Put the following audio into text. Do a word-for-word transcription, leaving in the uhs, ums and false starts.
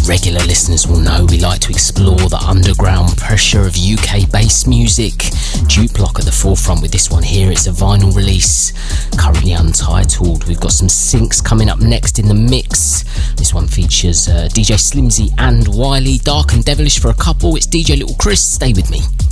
regular listeners will know, we like to explore the underground pressure of U K bass music. Duplock at the forefront with this one here. It's a vinyl release, currently untitled. We've got some syncs coming up next in the mix. This one features uh, D J Slimzy and Wiley, dark and devilish for a couple. It's D J Little Chris. Stay with me.